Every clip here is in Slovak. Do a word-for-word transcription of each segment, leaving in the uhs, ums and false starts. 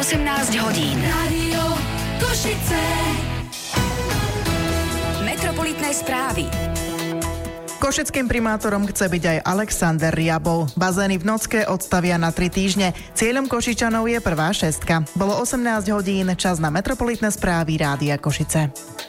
osemnásť hodín. Rádio Košice. Metropolitné správy. Košickým primátorom chce byť aj Alexander Riabov. Bazény v Nocke odstavia na tri týždne. Cieľom Košičanov je prvá šestka. Bolo osemnásť hodín, čas na Metropolitné správy Rádia Košice.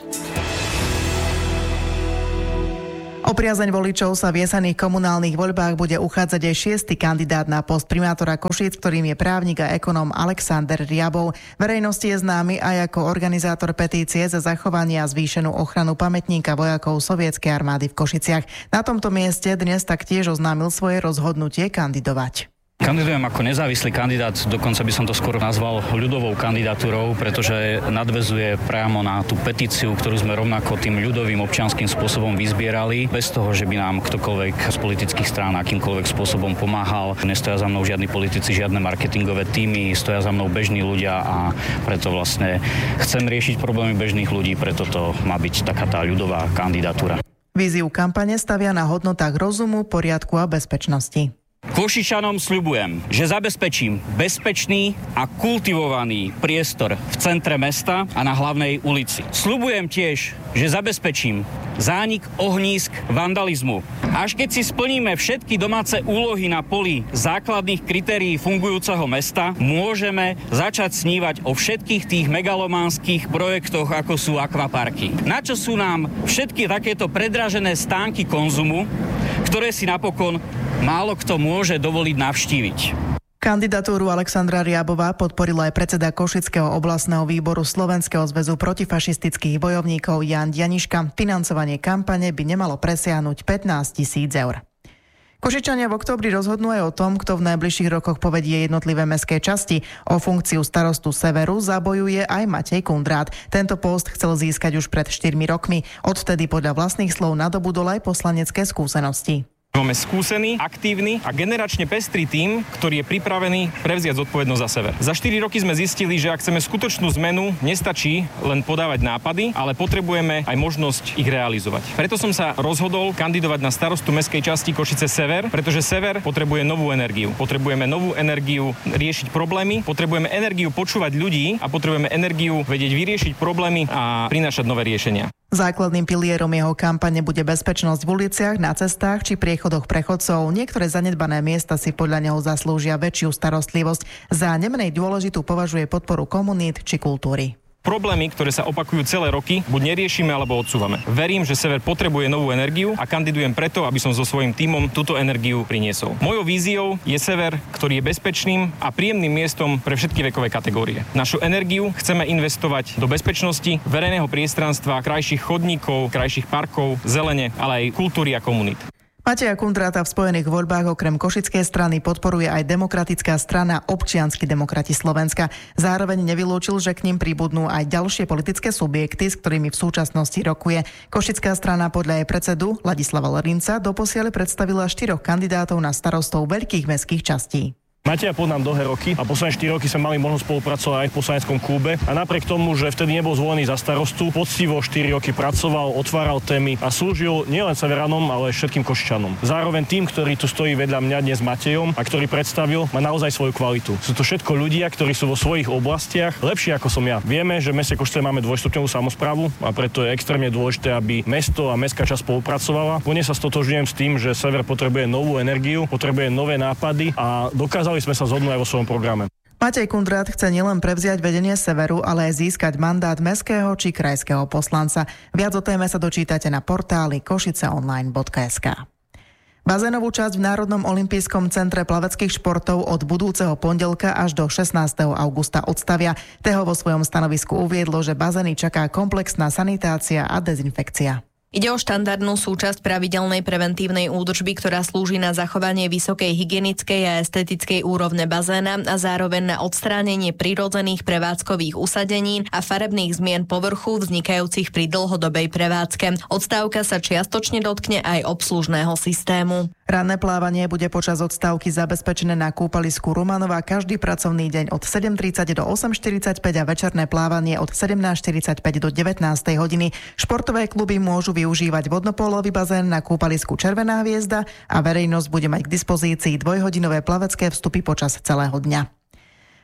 O priazeň voličov sa v jesenných komunálnych voľbách bude uchádzať aj šiesty kandidát na post primátora Košíc, ktorým je právnik a ekonóm Alexander Riabov. Verejnosti je známy aj ako organizátor petície za zachovanie a zvýšenú ochranu pamätníka vojakov sovietskej armády v Košiciach. Na tomto mieste dnes taktiež oznámil svoje rozhodnutie kandidovať. Kandidujem ako nezávislý kandidát, dokonca by som to skôr nazval ľudovou kandidatúrou, pretože nadväzuje priamo na tú petíciu, ktorú sme rovnako tým ľudovým občianskym spôsobom vyzbierali, bez toho, že by nám ktokoľvek z politických strán akýmkoľvek spôsobom pomáhal. Nestoja za mnou žiadni politici, žiadne marketingové týmy, stoja za mnou bežní ľudia a preto vlastne chcem riešiť problémy bežných ľudí, preto to má byť taká tá ľudová kandidatúra. Víziu kampane stavia na hodnotách rozumu, poriadku a bezpečnosti. Košičanom sľubujem, že zabezpečím bezpečný a kultivovaný priestor v centre mesta a na hlavnej ulici. Sľubujem tiež, že zabezpečím zánik ohnízk vandalizmu. Až keď si splníme všetky domáce úlohy na poli základných kritérií fungujúceho mesta, môžeme začať snívať o všetkých tých megalománskych projektoch, ako sú akvaparky. Na čo sú nám všetky takéto predražené stánky konzumu, ktoré si napokon málo kto môže dovoliť navštíviť. Kandidatúru Alexandra Riabova podporil aj predseda Košického oblastného výboru Slovenského zväzu protifašistických bojovníkov Ján Janiška. Financovanie kampane by nemalo presiahnuť pätnásť tisíc eur. Košičania v októbri rozhodnú aj o tom, kto v najbližších rokoch povedie jednotlivé mestské časti. O funkciu starostu Severu zabojuje aj Matej Kundrát. Tento post chcel získať už pred štyrmi rokmi. Odvtedy podľa vlastných slov nadobudol aj poslanecké skúsenosti. Máme skúsený, aktívny a generačne pestrý tím, ktorý je pripravený prevziať zodpovednosť za sever. Za štyri roky sme zistili, že ak chceme skutočnú zmenu, nestačí len podávať nápady, ale potrebujeme aj možnosť ich realizovať. Preto som sa rozhodol kandidovať na starostu mestskej časti Košice Sever, pretože sever potrebuje novú energiu. Potrebujeme novú energiu riešiť problémy, potrebujeme energiu počúvať ľudí a potrebujeme energiu vedieť vyriešiť problémy a prinášať nové riešenia. Základným pilierom jeho kampane bude bezpečnosť v uliciach, na cestách či priechodoch prechodcov. Niektoré zanedbané miesta si podľa neho zaslúžia väčšiu starostlivosť. Za nemenej dôležitú považuje podporu komunít či kultúry. Problémy, ktoré sa opakujú celé roky, buď neriešime alebo odsúvame. Verím, že sever potrebuje novú energiu a kandidujem preto, aby som so svojím tímom túto energiu priniesol. Mojou víziou je sever, ktorý je bezpečným a príjemným miestom pre všetky vekové kategórie. Našu energiu chceme investovať do bezpečnosti, verejného priestranstva, krajších chodníkov, krajších parkov, zelene, ale aj kultúry a komunít. Mateja Kundráta v spojených voľbách okrem Košickej strany podporuje aj demokratická strana Občianski demokrati Slovenska. Zároveň nevylúčil, že k ním pribudnú aj ďalšie politické subjekty, s ktorými v súčasnosti rokuje. Košická strana podľa jej predsedu Ladislava Lerinca doposiaľ predstavila štyroch kandidátov na starostov veľkých mestských častí. Mateja poznám dlhé roky a posledné štyri roky sme mali možnosť spolupracovať aj v poslaneckom klube a napriek tomu, že vtedy nebol zvolený za starostu, poctivo štyri roky pracoval, otváral témy a slúžil nielen severanom, ale aj všetkým Košičanom. Zároveň tým, ktorý tu stojí vedľa mňa dnes Matejom a ktorý predstavil, má naozaj svoju kvalitu. Sú to všetko ľudia, ktorí sú vo svojich oblastiach lepšie ako som ja. Vieme, že v meste Košice máme dvojstupňovú samosprávu a preto je extrémne dôležité, aby mesto a mestská časť spolupracovala. Plne sa stotožňujem s tým, že sever potrebuje novú energiu, potrebuje nové nápady a dokázali sme sa zhodnúť aj vo svojom programe. Matej Kundrát chce nielen prevziať vedenie severu, ale aj získať mandát mestského či krajského poslanca. Viac o téme sa dočítate na portáli košiceonline bodka es ká. Bazénovú časť v Národnom olympijskom centre plaveckých športov od budúceho pondelka až do šestnásteho augusta odstavia. Teho vo svojom stanovisku uviedlo, že bazény čaká komplexná sanitácia a dezinfekcia. Ide o štandardnú súčasť pravidelnej preventívnej údržby, ktorá slúži na zachovanie vysokej hygienickej a estetickej úrovne bazéna a zároveň na odstránenie prirodzených prevádzkových usadenín a farebných zmien povrchu vznikajúcich pri dlhodobej prevádzke. Odstávka sa čiastočne dotkne aj obslužného systému. Ranné plávanie bude počas odstávky zabezpečené na kúpalisku Rumanova každý pracovný deň od sedem tridsať do osem štyridsaťpäť a večerné plávanie od sedemnásť štyridsaťpäť do devätnástej hodiny. Športové kluby môžu využívať vodnopólový bazén na kúpalisku Červená hviezda a verejnosť bude mať k dispozícii dvojhodinové plavecké vstupy počas celého dňa.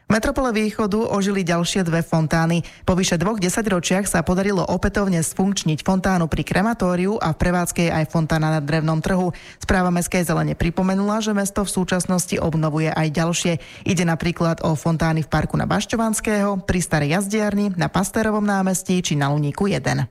V metropole Východu ožili ďalšie dve fontány. Po vyše dvoch desaťročiach sa podarilo opätovne sfunkčniť fontánu pri krematóriu a v prevádzke je aj fontána na Drevnom trhu. Správa Mestskej zelene pripomenula, že mesto v súčasnosti obnovuje aj ďalšie. Ide napríklad o fontány v parku na Bašťovanského, pri Starej jazdiarni, na Pastérovom námestí či na Luníku jeden.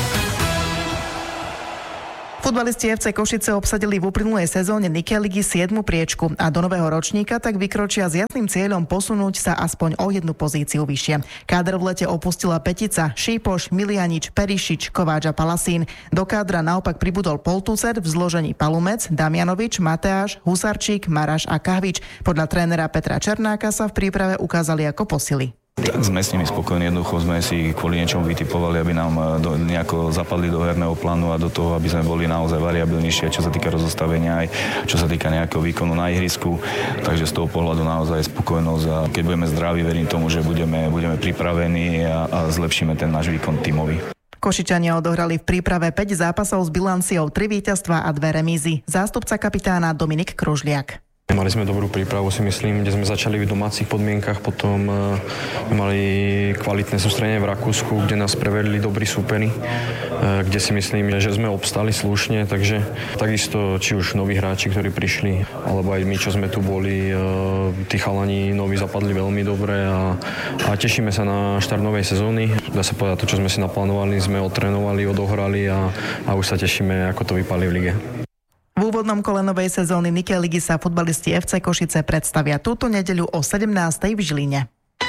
Futbalisti ef cé Košice obsadili v uplynulej sezóne Nike ligy siedmu priečku a do nového ročníka tak vykročia s jasným cieľom posunúť sa aspoň o jednu pozíciu vyššie. Káder v lete opustila Petica, Šípoš, Milianič, Perišič, Kováč a Palasín. Do kádra naopak pribudol Poltucer v zložení Palumec, Damianovič, Mateáš, Husarčík, Maraš a Kahvič. Podľa trénera Petra Černáka sa v príprave ukázali ako posily. Tak sme s nimi spokojní, jednoducho sme si kvôli niečomu vytipovali, aby nám do, nejako zapadli do herného plánu a do toho, aby sme boli naozaj variabilnejšie, čo sa týka rozostavenia aj čo sa týka nejakého výkonu na ihrisku. Takže z toho pohľadu naozaj spokojnosť a keď budeme zdraví, verím tomu, že budeme, budeme pripravení a, a zlepšíme ten náš výkon tímový. Košičania odohrali v príprave päť zápasov s bilanciou tri víťazstvá a dve remízy. Zástupca kapitána Dominik Kružliak. Mali sme dobrú prípravu, si myslím, kde sme začali v domácich podmienkach, potom uh, mali kvalitné sústredenie v Rakúsku, kde nás prevedli dobrí súperi, uh, kde si myslím, že sme obstali slušne, takže takisto či už noví hráči, ktorí prišli, alebo aj my, čo sme tu boli, uh, tí chalani noví zapadli veľmi dobre a, a tešíme sa na štart novej sezóny. Dá sa povedať, to, čo sme si naplánovali, sme odtrénovali, odohrali a, a už sa tešíme, ako to vypálí v lige. V úvodnom kole novej sezóny Nike ligy sa futbalisti ef cé Košice predstavia túto nedeľu o sedemnástej v Žiline.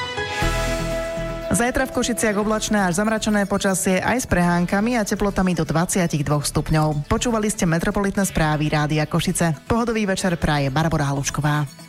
Zajtra v Košiciach oblačné až zamračené počasie aj s prehánkami a teplotami do dvadsaťdva stupňov. Počúvali ste metropolitné správy Rádia Košice. Pohodový večer praje Barbora Halušková.